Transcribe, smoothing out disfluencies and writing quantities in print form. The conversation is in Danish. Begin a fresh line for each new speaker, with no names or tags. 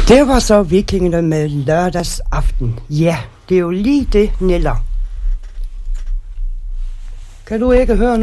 Det var så Vikingerne med lørdagsaften. Ja, det er jo lige det, Niller. Kan du ikke høre